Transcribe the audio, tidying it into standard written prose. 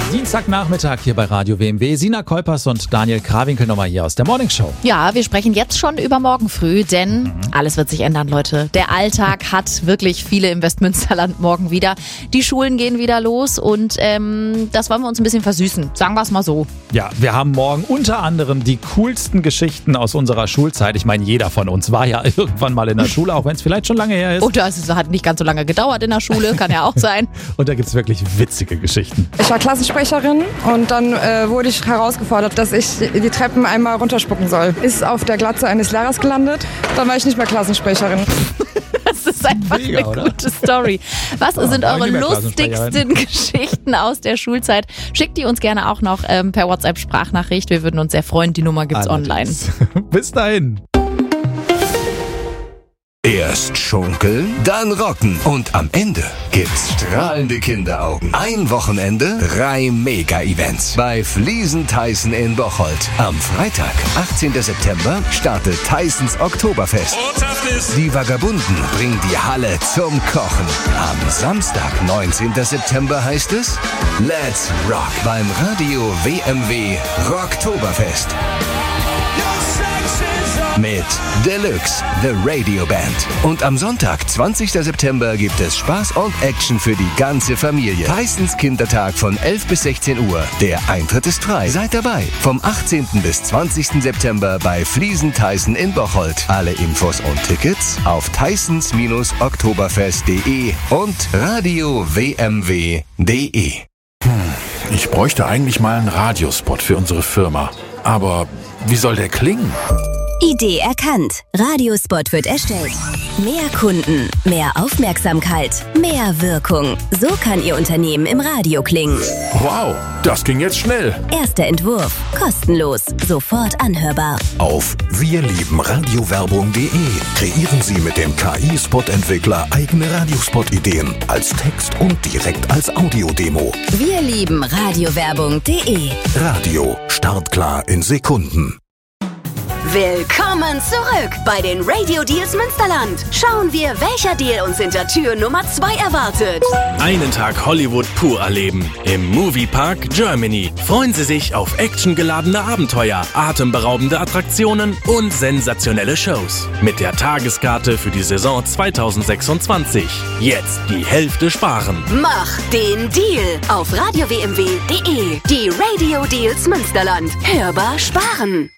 Dienstagnachmittag hier bei Radio WMW. Sina Kolpers und Daniel Krawinkel nochmal hier aus der Morningshow. Ja, wir sprechen jetzt schon über morgen früh, denn alles wird sich ändern, Leute. Der Alltag hat wirklich viele im Westmünsterland morgen wieder. Die Schulen gehen wieder los und das wollen wir uns ein bisschen versüßen. Sagen wir es mal so. Ja, wir haben morgen unter anderem die coolsten Geschichten aus unserer Schulzeit. Ich meine, jeder von uns war ja irgendwann mal in der Schule, auch wenn es vielleicht schon lange her ist. Oder es hat nicht ganz so lange gedauert in der Schule, kann ja auch sein. Und da gibt es wirklich witzige Geschichten. Ich war Klassensprecherin und dann wurde ich herausgefordert, dass ich die Treppen einmal runterspucken soll. Ist auf der Glatze eines Lehrers gelandet, dann war ich nicht mehr Klassensprecherin. Das ist einfach Mega, eine oder? gute Story. Was sind war eure ich nicht mehr lustigsten Geschichten aus der Schulzeit? Schickt die uns gerne auch noch per WhatsApp-Sprachnachricht. Wir würden uns sehr freuen. Die Nummer gibt's online. Bis dahin. Erst schunkeln, dann rocken und am Ende gibt's strahlende Kinderaugen. Ein Wochenende, 3 Mega-Events bei Fliesen Tyson in Bocholt. Am Freitag, 18. September, startet Tysons Oktoberfest. Die Vagabunden bringen die Halle zum Kochen. Am Samstag, 19. September heißt es Let's Rock beim Radio WMW Rocktoberfest. Mit Deluxe, The Radio Band. Und am Sonntag, 20. September, gibt es Spaß und Action für die ganze Familie. Tysons Kindertag von 11 bis 16 Uhr. Der Eintritt ist frei. Seid dabei. Vom 18. bis 20. September bei Fliesen Tyson in Bocholt. Alle Infos und Tickets auf tysons-oktoberfest.de und radio-wmw.de. Ich bräuchte eigentlich mal einen Radiospot für unsere Firma. Aber wie soll der klingen? Idee erkannt. Radiospot wird erstellt. Mehr Kunden, mehr Aufmerksamkeit, mehr Wirkung. So kann Ihr Unternehmen im Radio klingen. Wow, das ging jetzt schnell. Erster Entwurf. Kostenlos. Sofort anhörbar. Auf wirliebenradiowerbung.de kreieren Sie mit dem KI-Spot-Entwickler eigene Radiospot-Ideen als Text und direkt als Audiodemo. Wir lieben Radiowerbung.de. Radio startklar in Sekunden. Willkommen zurück bei den Radio Deals Münsterland. Schauen wir, welcher Deal uns hinter Tür Nummer 2 erwartet. Einen Tag Hollywood pur erleben. Im Moviepark Germany. Freuen Sie sich auf actiongeladene Abenteuer, atemberaubende Attraktionen und sensationelle Shows. Mit der Tageskarte für die Saison 2026. Jetzt die Hälfte sparen. Mach den Deal auf radiowmw.de. Die Radio Deals Münsterland. Hörbar sparen.